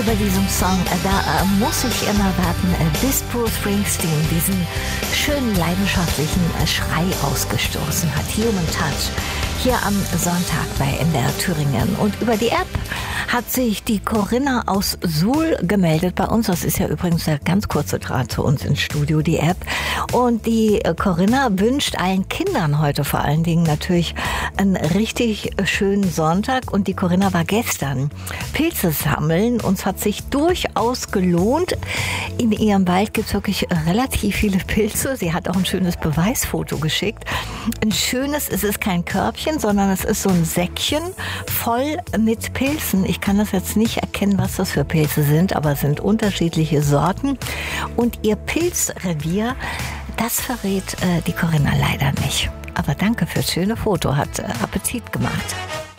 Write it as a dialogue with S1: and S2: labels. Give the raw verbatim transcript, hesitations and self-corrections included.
S1: Bei diesem Song, da äh, muss ich immer warten, äh, bis Bruce Springsteen diesen schönen, leidenschaftlichen äh, Schrei ausgestoßen hat. Human Touch. Hier am Sonntag bei M D R Thüringen. Und über die App hat sich die Corinna aus Suhl gemeldet bei uns. Das ist ja übrigens der ganz kurze Draht zu uns ins Studio, die App. Und die Corinna wünscht allen Kindern heute vor allen Dingen natürlich einen richtig schönen Sonntag. Und die Corinna war gestern Pilze sammeln. Und es hat sich durchaus gelohnt. In ihrem Wald gibt es wirklich relativ viele Pilze. Sie hat auch ein schönes Beweisfoto geschickt. Ein schönes, es ist kein Körbchen, sondern es ist so ein Säckchen voll mit Pilzen. Ich kann das jetzt nicht erkennen, was das für Pilze sind, aber es sind unterschiedliche Sorten. Und ihr Pilzrevier, das verrät äh, die Corinna leider nicht. Aber danke fürs schöne Foto, hat äh, Appetit gemacht.